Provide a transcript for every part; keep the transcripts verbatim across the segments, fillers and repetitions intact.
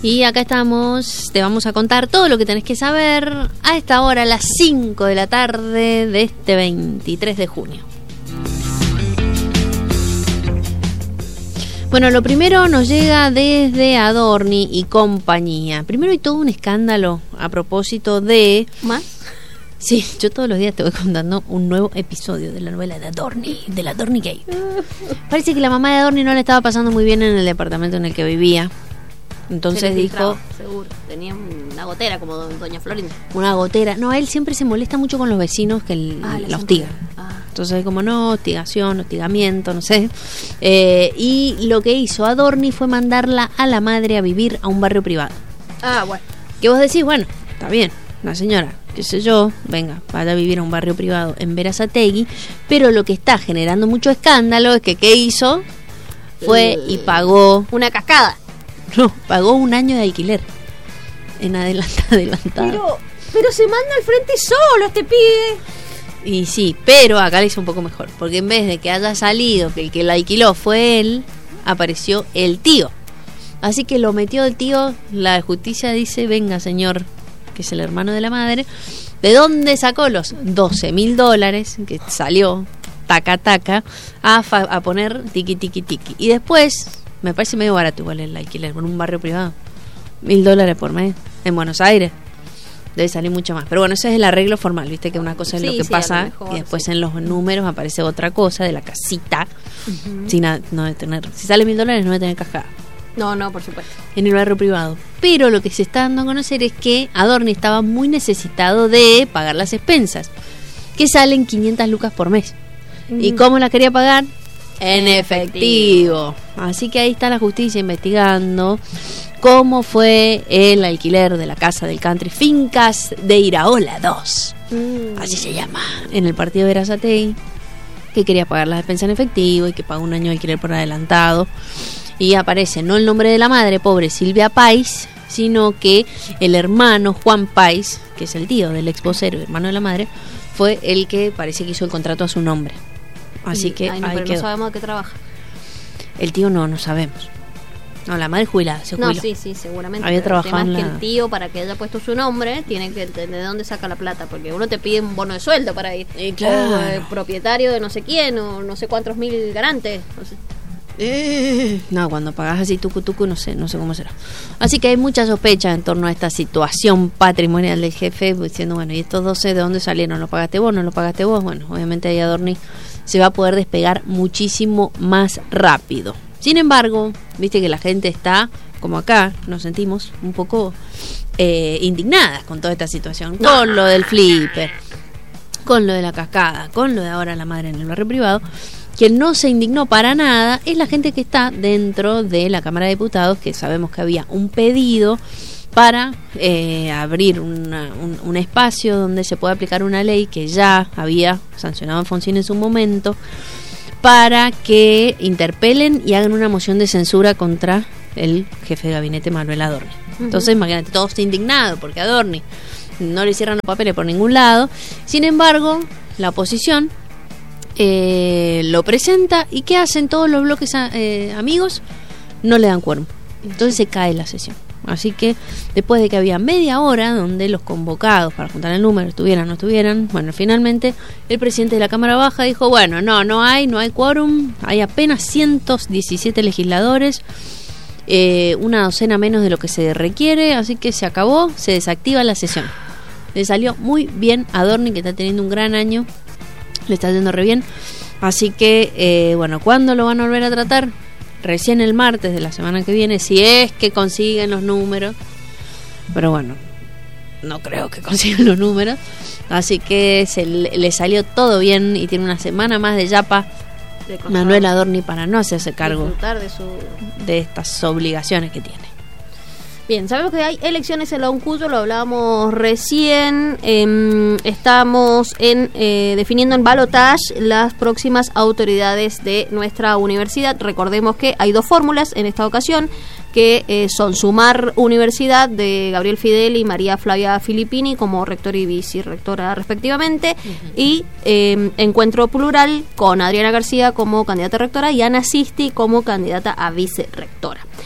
Y acá estamos, te vamos a contar todo lo que tenés que saber a esta hora, a las cinco de la tarde de este veintitrés de junio. Bueno, lo primero nos llega desde Adorni y compañía. Primero hay todo un escándalo a propósito de... ¿Más? Sí, yo todos los días te voy contando un nuevo episodio de la novela de Adorni, de la Adorni Gate. Parece que la mamá de Adorni no le estaba pasando muy bien en el departamento en el que vivía. Entonces dijo... Seguro, tenía una gotera como doña Florinda. Una gotera. No, él siempre se molesta mucho con los vecinos que el, ah, la hostigan. Ah. Entonces, como no, hostigación, hostigamiento, no sé. Eh, y lo que hizo Adorni fue mandarla a la madre a vivir a un barrio privado. Ah, bueno. Que vos decís, bueno, está bien, la señora, qué sé yo, venga, vaya a vivir a un barrio privado en Berazategui, pero lo que está generando mucho escándalo es que ¿qué hizo? Fue y pagó... Una cascada. No, pagó un año de alquiler. En adelanta, adelantado. Pero, pero se manda al frente solo este pibe. Y sí, pero acá le hizo un poco mejor. Porque en vez de que haya salido, que el que la alquiló fue él, apareció el tío. Así que lo metió el tío. La justicia dice, venga señor, que es el hermano de la madre. ¿De dónde sacó los doce mil dólares que salió, taca taca, a, fa- a poner tiqui tiqui tiqui? Y después... Me parece medio barato igual el alquiler en un barrio privado. Mil dólares por mes. En Buenos Aires debe salir mucho más. Pero bueno, ese es el arreglo formal, viste que una cosa es sí, lo que sí, pasa mejor, y después sí. en los números aparece otra cosa de la casita. Uh-huh. Sin a, no de tener, si sale mil dólares no debe tener cascada. No, no, por supuesto. En el barrio privado. Pero lo que se está dando a conocer es que Adorni estaba muy necesitado de pagar las expensas, que salen quinientas lucas por mes. Uh-huh. ¿Y cómo las quería pagar? En efectivo. Así que ahí está la justicia investigando cómo fue el alquiler de la casa del country Fincas de Iraola dos. Mm. Así se llama. En el partido de Berazategui, que quería pagar las despensas en efectivo y que pagó un año de alquiler por adelantado. Y aparece no el nombre de la madre, pobre Silvia Pais, sino que el hermano Juan Pais, que es el tío del ex vocero, hermano de la madre, fue el que parece que hizo el contrato a su nombre. Así que Ay, no, ahí pero quedó. No sabemos de qué trabaja. El tío no, no sabemos. No, la madre jubilada, se jubiló. No, sí, sí, seguramente. Había trabajado en el tema la... es que el tío, para que haya puesto su nombre, tiene que entender de dónde saca la plata, porque uno te pide un bono de sueldo para ir. Eh, claro. O eh, propietario de no sé quién, o no sé cuántos mil garantes. No sé. Eh, no, cuando pagas así tucu tucu, no sé, no sé cómo será. Así que hay mucha sospecha en torno a esta situación patrimonial del jefe, diciendo, bueno, ¿y estos doce de dónde salieron? ¿Lo pagaste vos? ¿No lo pagaste vos? Bueno, obviamente ahí Adorni se va a poder despegar muchísimo más rápido. Sin embargo, viste que la gente está, como acá, nos sentimos un poco eh, indignadas con toda esta situación, con lo del flipper, con lo de la cascada, con lo de ahora la madre en el barrio privado. Quien no se indignó para nada es la gente que está dentro de la Cámara de Diputados, que sabemos que había un pedido para eh, abrir una, un, un espacio donde se pueda aplicar una ley que ya había sancionado Alfonsín en su momento, para que interpelen y hagan una moción de censura contra el jefe de gabinete Manuel Adorni. Uh-huh. Entonces, imagínate, todos está indignado porque Adorni no le cierran los papeles por ningún lado. Sin embargo, la oposición eh, lo presenta y ¿qué hacen todos los bloques eh, amigos? No le dan quórum. Entonces se cae la sesión. Así que después de que había media hora donde los convocados para juntar el número estuvieran o no estuvieran, bueno, finalmente el presidente de la Cámara Baja dijo, bueno, no, no hay, no hay quórum, hay apenas ciento diecisiete legisladores, eh, una docena menos de lo que se requiere, así que se acabó, se desactiva la sesión. Le salió muy bien a Adorni, que está teniendo un gran año, le está yendo re bien, así que, eh, bueno, ¿cuándo lo van a volver a tratar? Recién el martes de la semana que viene, si es que consiguen los números. Pero bueno, no creo que consigan los números. Así que se le, le salió todo bien y tiene una semana más de yapa de Manuel Adorni para no hacerse cargo de, su... de estas obligaciones que tiene. Bien, sabemos que hay elecciones en la UNCUYO, lo hablábamos recién, eh, estamos en eh, definiendo en balotage las próximas autoridades de nuestra universidad. Recordemos que hay dos fórmulas en esta ocasión, que eh, son Sumar Universidad de Gabriel Fidel y María Flavia Filippini como rector y vicerrectora respectivamente, uh-huh. y eh, Encuentro Plural con Adriana García como candidata a rectora y Ana Sisti como candidata a vicerrectora.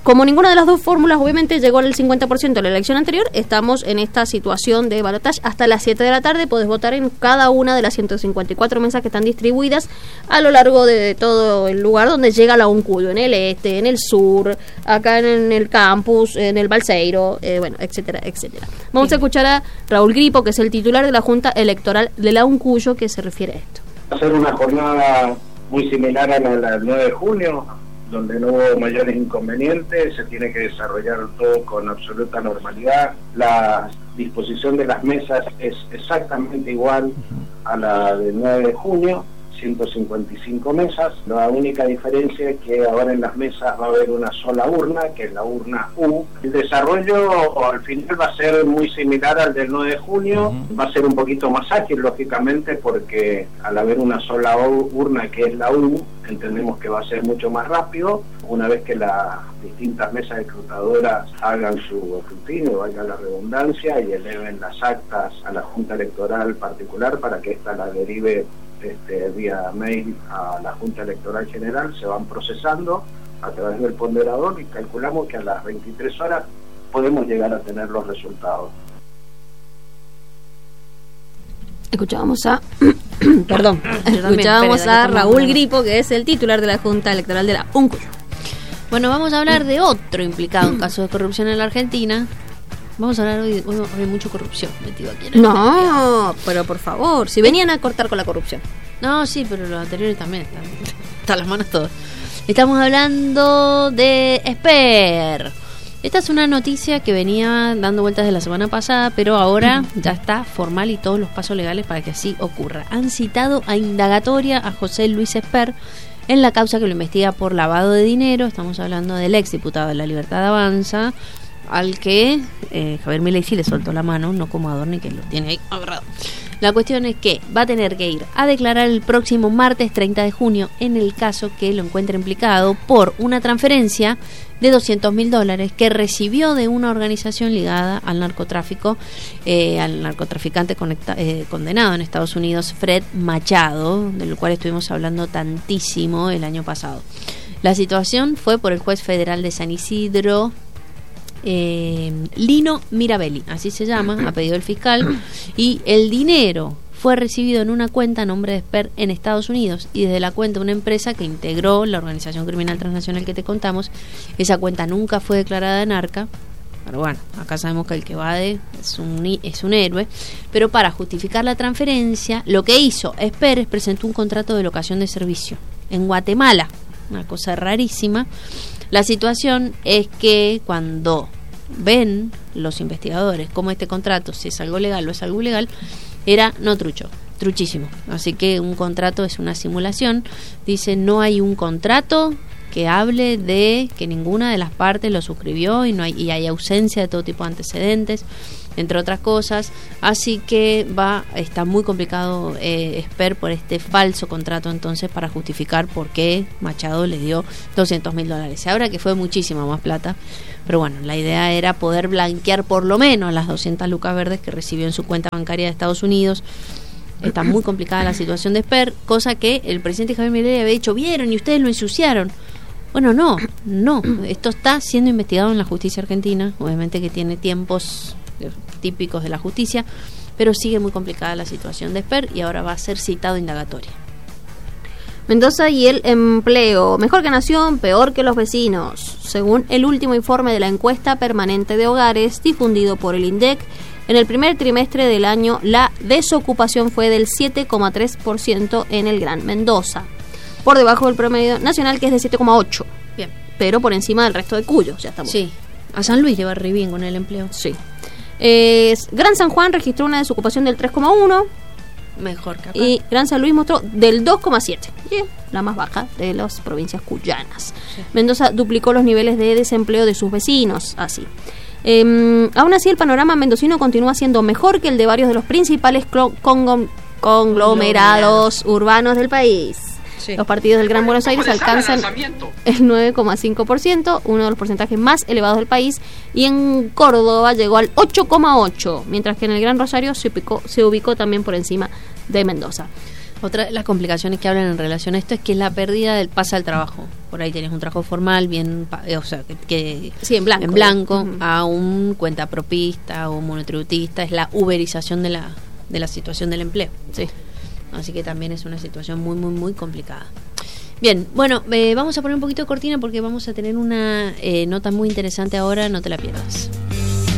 como ninguna de las dos fórmulas obviamente llegó al cincuenta por ciento de la elección anterior, estamos en esta situación de balotaje. Hasta las siete de la tarde podés votar en cada una de las ciento cincuenta y cuatro mesas que están distribuidas a lo largo de todo el lugar donde llega la UNCUYO, en el este, en el sur, acá en el campus, en el Balseiro, eh, bueno, etcétera, etcétera. Vamos sí. a escuchar a Raúl Gripo, que es el titular de la Junta Electoral de la UNCUYO, que se refiere a esto. Va a ser una jornada muy similar a la del nueve de junio, donde no hubo mayores inconvenientes, se tiene que desarrollar todo con absoluta normalidad. La disposición de las mesas es exactamente igual a la del nueve de junio, ciento cincuenta y cinco mesas. La única diferencia es que ahora en las mesas va a haber una sola urna, que es la urna U. El desarrollo al final va a ser muy similar al del nueve de junio, uh-huh. va a ser un poquito más ágil, lógicamente, porque al haber una sola urna, que es la U, entendemos que va a ser mucho más rápido. Una vez que las distintas mesas escrutadoras hagan su escrutinio, valga la redundancia, y eleven las actas a la Junta Electoral particular para que ésta la derive Este, vía mail a la Junta Electoral General, se van procesando a través del ponderador y calculamos que a las veintitrés horas podemos llegar a tener los resultados. Escuchábamos a perdón, escuchábamos a Raúl Gripo, que es el titular de la Junta Electoral de la UNCUYO. Bueno, vamos a hablar de otro implicado en casos de corrupción en la Argentina. Vamos a hablar hoy, hoy hay mucha corrupción metido aquí en No, Argentina. Pero por favor, si venían a cortar con la corrupción. No, sí, pero los anteriores también están, están las manos todas. Estamos hablando de Esper. Esta es una noticia que venía dando vueltas de la semana pasada, pero ahora ya está formal y todos los pasos legales para que así ocurra. Han citado a indagatoria a José Luis Esper en la causa que lo investiga por lavado de dinero. Estamos hablando del ex diputado de La Libertad Avanza, al que eh, Javier Milei sí le soltó la mano, no como Adorni, que lo tiene ahí agarrado. La cuestión es que va a tener que ir a declarar el próximo martes treinta de junio en el caso que lo encuentre implicado por una transferencia de doscientos mil dólares que recibió de una organización ligada al narcotráfico, eh, al narcotraficante conecta, eh, condenado en Estados Unidos, Fred Machado, del cual estuvimos hablando tantísimo el año pasado. La situación fue por el juez federal de San Isidro, Eh, Lino Mirabelli, así se llama, a pedido del fiscal, y el dinero fue recibido en una cuenta a nombre de Esper en Estados Unidos y desde la cuenta de una empresa que integró la organización criminal transnacional que te contamos. Esa cuenta nunca fue declarada en ARCA, pero bueno, acá sabemos que el que evade es un, es un héroe. Pero para justificar la transferencia, lo que hizo Esper es presentó un contrato de locación de servicio en Guatemala, una cosa rarísima. La situación es que cuando ven los investigadores cómo este contrato, si es algo legal o es algo ilegal, era no trucho, truchísimo. Así que un contrato es una simulación. Dice, no hay un contrato que hable de que ninguna de las partes lo suscribió y no hay, y hay ausencia de todo tipo de antecedentes, entre otras cosas. Así que va está muy complicado eh, Esper por este falso contrato, entonces, para justificar por qué Machado le dio doscientos mil dólares. Se habla que fue muchísima más plata, pero bueno, la idea era poder blanquear por lo menos las doscientas lucas verdes que recibió en su cuenta bancaria de Estados Unidos. Está muy complicada la situación de Esper, cosa que el presidente Javier Milei había dicho, vieron y ustedes lo ensuciaron. Bueno, no, no, esto está siendo investigado en la justicia argentina, obviamente que tiene tiempos típicos de la justicia, pero sigue muy complicada la situación de Esper y ahora va a ser citado indagatoria. Mendoza y el empleo, mejor que Nación, peor que los vecinos. Según el último informe de la encuesta permanente de hogares difundido por el INDEC, en el primer trimestre del año la desocupación fue del siete coma tres por ciento en el Gran Mendoza, por debajo del promedio nacional, que es de siete coma ocho por ciento. Bien, pero por encima del resto de Cuyo, ya estamos. Sí, a San Luis lleva re bien con el empleo. Sí. Eh, Gran San Juan registró una desocupación del tres coma uno por ciento. Mejor capaz. Y Gran San Luis mostró del dos coma siete por ciento, la más baja de las provincias cuyanas. Sí. Mendoza duplicó los niveles de desempleo de sus vecinos, así. Eh, aún así, el panorama mendocino continúa siendo mejor que el de varios de los principales conglomerados Conglomerados. urbanos del país. Sí. Los partidos del Gran Buenos Aires alcanzan el nueve coma cinco por ciento, uno de los porcentajes más elevados del país, y en Córdoba llegó al ocho coma ocho por ciento, mientras que en el Gran Rosario se ubicó, se ubicó también por encima de Mendoza. Otra de las complicaciones que hablan en relación a esto es que la pérdida del pasa al trabajo. por ahí tenés un trabajo formal, bien, o sea, que, que sí, en blanco, en blanco uh-huh. a un cuentapropista o monotributista, es la uberización de la, de la situación del empleo. Sí. Así que también es una situación muy, muy, muy complicada. Bien, bueno, eh, vamos a poner un poquito de cortina porque vamos a tener una eh, nota muy interesante ahora, no te la pierdas.